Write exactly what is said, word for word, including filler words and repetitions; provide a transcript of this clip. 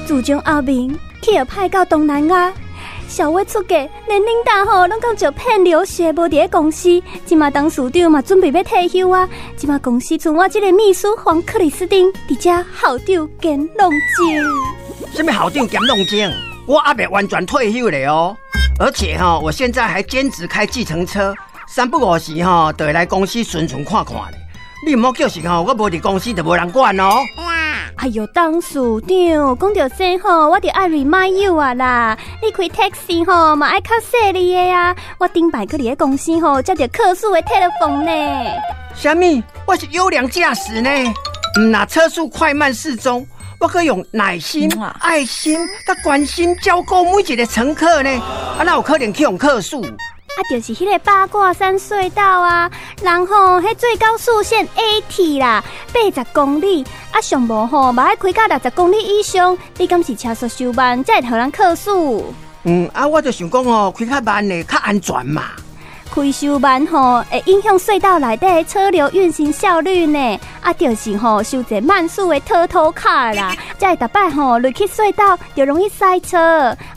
自从后面去了派到东南亚，小威出价，连领导吼拢讲就骗流血，无伫咧公司。今嘛当处长嘛准备要退休啊，今嘛公司剩我这个秘书黄克里斯汀，伫遮校长兼弄精。 什么校长兼弄精？我还没完全退休了哦，而且哈、哦，我现在还兼职开计程车，三不五时哈、哦，就会来公司巡巡看看咧。你唔好叫是吼，我无伫公司就无人管哦。 哎呦，当处长，讲到这吼，我就爱 remind you 啊啦！你开 taxi 吼，嘛爱较细利的啊。我顶摆去伫咧公司吼，接到客诉的 telephone 呢。 什么？我是优良驾驶呢？唔拿车速快慢适中，我可用耐心、爱心、甲关心照顾每一个乘客呢。啊，哪有可能去用客诉？ 啊，就是迄个八卦山隧道啊，然后迄最高速限 eighty 啦，八十公里，啊上无吼，嘛爱开到六十公里以上，你敢是车速收慢，才会互人客诉？ 嗯，啊，我就想讲吼，开较慢的较安全嘛。 开收慢吼，会影响隧道内底车流运行效率呢。啊，就是吼收一慢速的拖拖卡啦，才会逐摆吼入去隧道就容易塞车。